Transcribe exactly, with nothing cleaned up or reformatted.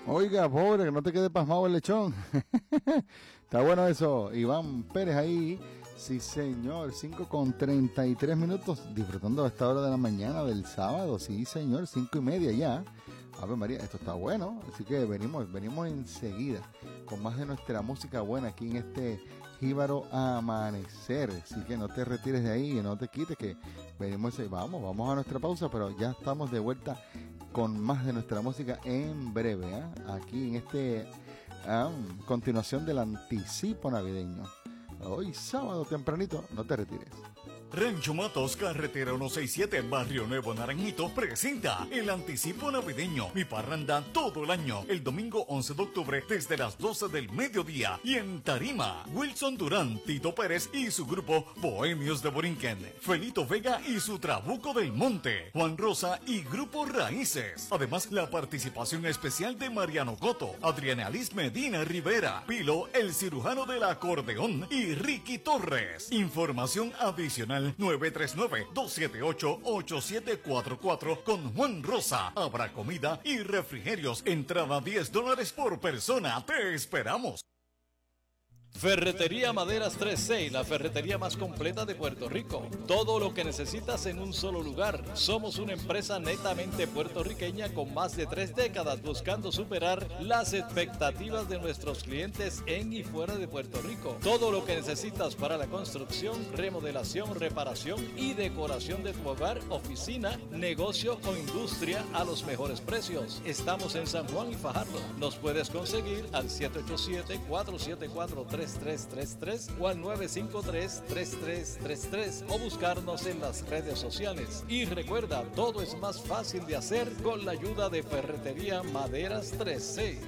Oiga, pobre, que no te quede pasmado el lechón. Está bueno eso. Iván Pérez ahí. Sí, señor. cinco con treinta y tres minutos. Disfrutando a esta hora de la mañana del sábado. Sí, señor. cinco y media ya. A ver, María, esto está bueno. Así que venimos, venimos enseguida con más de nuestra música buena aquí en este Jíbaro Amanecer. Así que no te retires de ahí y no te quites, que venimos y vamos, vamos a nuestra pausa, pero ya estamos de vuelta con más de nuestra música en breve, ¿eh? Aquí en este um, continuación del anticipo navideño. Hoy sábado tempranito, no te retires. Rancho Matos, carretera ciento sesenta y siete, Barrio Nuevo Naranjito, presenta el anticipo navideño, mi parranda todo el año, el domingo once de octubre desde las doce del mediodía. Y en tarima, Wilson Durán, Tito Pérez y su grupo Bohemios de Borinquen, Felito Vega y su Trabuco del Monte, Juan Rosa y Grupo Raíces. Además, la participación especial de Mariano Coto, Adriana Alice Medina Rivera, Pilo, el cirujano del acordeón y Ricky Torres. Información adicional nueve tres nueve, dos siete ocho, ocho siete cuatro cuatro con Juan Rosa. Habrá comida y refrigerios. Entrada diez dólares por persona. Te esperamos. Ferretería Maderas tres seis, la ferretería más completa de Puerto Rico. Todo lo que necesitas en un solo lugar. Somos una empresa netamente puertorriqueña con más de tres décadas buscando superar las expectativas de nuestros clientes en y fuera de Puerto Rico. Todo lo que necesitas para la construcción, remodelación, reparación y decoración de tu hogar, oficina, negocio o industria a los mejores precios. Estamos en San Juan y Fajardo. Nos puedes conseguir al siete ocho siete, cuatro siete cuatro, tres tres tres tres o al nueve cinco tres, tres tres tres tres o buscarnos en las redes sociales. Y recuerda, todo es más fácil de hacer con la ayuda de Ferretería Maderas tres seis.